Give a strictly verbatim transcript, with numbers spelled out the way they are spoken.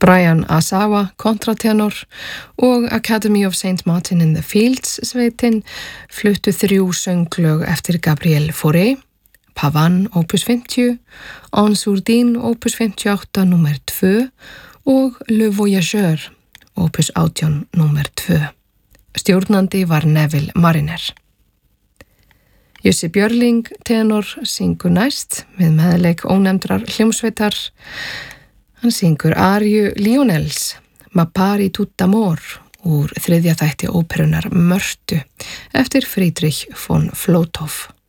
Brian Asawa, kontratenor og Academy of Saint Martin in the Fields sveitin fluttu þrjú sönglög eftir Gabriel Fauré, Pavan opus fimmtíu, En Sourdine opus fimmtíu og átta númer tvö og Le Voyageur opus átján númer tvö. Stjórnandi var Neville Mariner. Jussi Björling, tenor, syngur næst með meðleik ónefndrar hljómsveitar. Hann syngur arju Lionels, Ma pari tutta amor úr þriðja þætti óperunar Mörtu eftir Friedrich von Flotow.